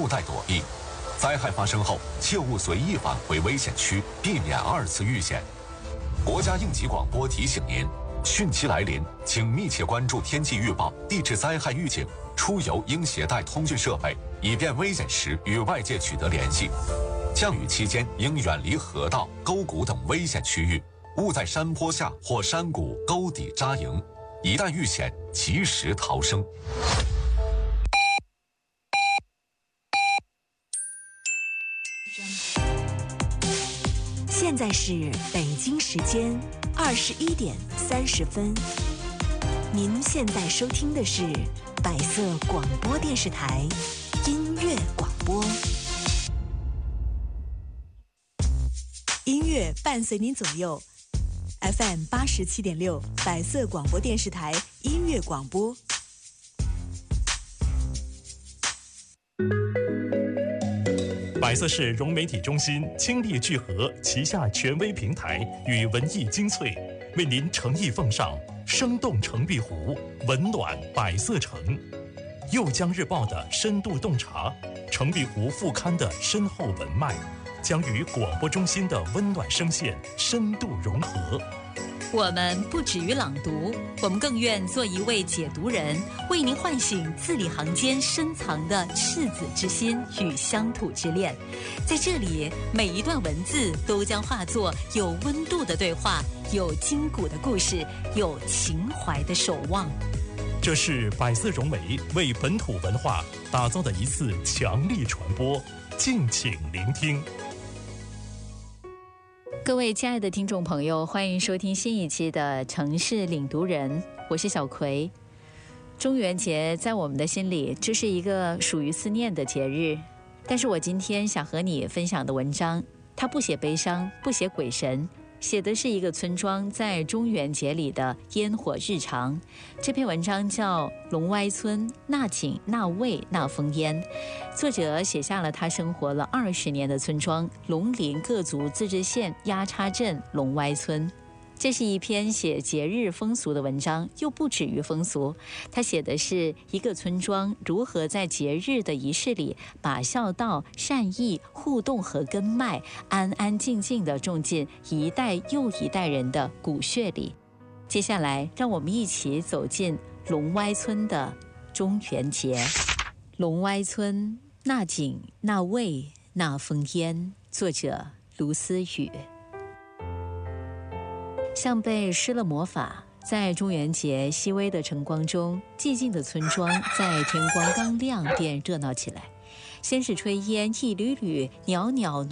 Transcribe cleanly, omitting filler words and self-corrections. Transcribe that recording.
勿待躲避。灾害发生后，切勿随意返回危险区，避免二次遇险。国家应急广播提醒您，汛期来临，请密切关注天气预报、地质灾害预警。出游应携带通讯设备，以便危险时与外界取得联系。降雨期间应远离河道、沟谷等危险区域，勿在山坡下或山谷、沟底扎营。一旦遇险，及时逃生。 现在是北京时间21:30。您现在收听的是百色广播电视台音乐广播。音乐伴随您左右 ，FM 87.6，百色广播电视台音乐广播。 百色市融媒体中心倾力聚合旗下权威平台与文艺精粹，为您诚意奉上生动城碧湖，温暖百色城。右江日报的深度洞察，城碧湖副刊的深厚文脉，将与广播中心的温暖声线深度融合。 我们不止于朗读，我们更愿做一位解读人，为您唤醒字里行间深藏的赤子之心与乡土之恋。在这里，每一段文字都将化作有温度的对话，有筋骨的故事，有情怀的守望。 这是百色融媒为本土文化打造的一次强力传播，敬请聆听。 各位亲爱的听众朋友，欢迎收听新一期的城市领读人，我是小葵。中元节在我们的心里，这是一个属于思念的节日。但是我今天想和你分享的文章，它不写悲伤，不写鬼神，写的是一个村庄在中元节里的烟火日常。这篇文章叫《龙歪村那景那味那烽烟》，作者写下了他生活了20年的村庄龙陵各族自治县鸭叉镇龙歪村。这是一篇写节日风俗的文章，又不止于风俗。他写的是一个村庄如何在节日的仪式里，把孝道、善意、互动和根脉安安静静地种进一代又一代人的骨血里。接下来，让我们一起走进龙歪村的中元节。龙歪村那景那味那烽烟，作者卢思雨。像被施了魔法，在中元节熹微的晨光中，寂静的村庄在天光刚亮便热闹起来。先是炊烟一缕缕，袅袅